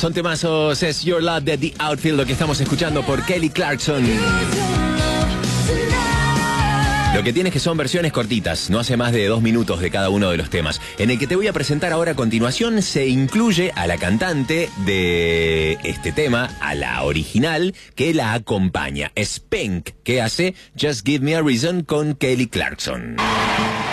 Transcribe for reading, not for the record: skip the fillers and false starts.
Son temazos, es Your Love de The Outfield, lo que estamos escuchando por Kelly Clarkson. Lo que tiene es que son versiones cortitas, no hace más de 2 minutos de cada uno de los temas. En el que te voy a presentar ahora a continuación se incluye a la cantante de este tema, a la original, que la acompaña. Es Pink, que hace Just Give Me a Reason con Kelly Clarkson.